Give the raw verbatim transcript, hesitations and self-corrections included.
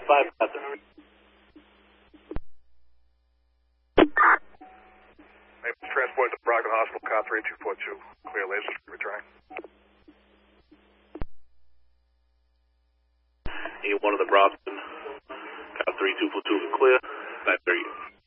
five, Captain. Transport to Brockton Hospital, car three two four two. Clear lasers, returning. eight one of the Brobson, car three two four two, clear. nine thirty.